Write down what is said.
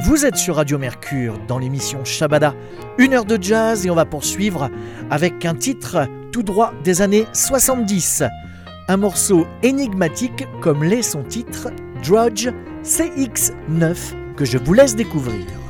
Vous êtes sur Radio Mercure dans l'émission Shabada, 1 heure de jazz et on va poursuivre avec un titre tout droit des années 70. Un morceau énigmatique comme l'est son titre, Drudge CX9, que je vous laisse découvrir.